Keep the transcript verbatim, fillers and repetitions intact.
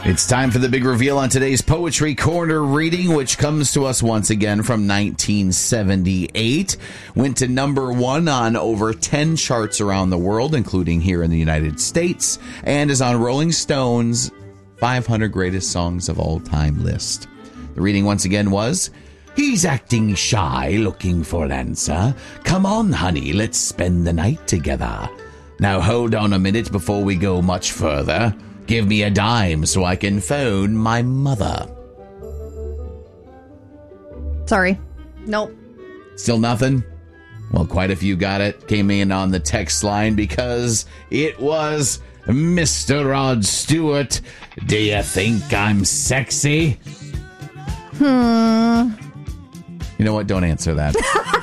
It's time for the big reveal on today's Poetry Corner reading, which comes to us once again from nineteen seventy-eight. Went to number one on over ten charts around the world, including here in the United States, and is on Rolling Stone's five hundred Greatest Songs of All Time list. The reading once again was, "He's acting shy, looking for an answer. Come on, honey, let's spend the night together. Now hold on a minute before we go much further. Give me a dime so I can phone my mother." Sorry. Nope. Still nothing? Well, quite a few got it. Came in on the text line because it was Mister Rod Stewart. Do you think I'm sexy? Hmm. You know what? Don't answer that.